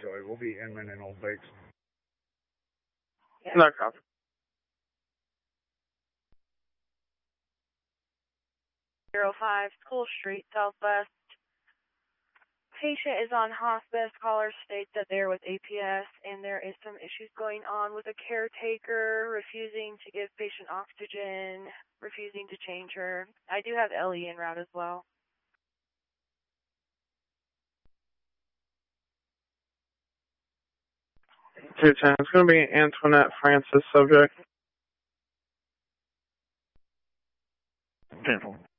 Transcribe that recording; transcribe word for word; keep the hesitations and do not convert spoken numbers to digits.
Joey. We'll be Inman and Old Lakes. Yeah. No copy. zero five School Street, Southwest. Patient is on hospice. Caller states that they're with A P S and there is some issues going on with a caretaker refusing to give patient oxygen, refusing to change her. I do have L E en route as well. two ten. It's going to be Antoinette Francis, subject. Careful.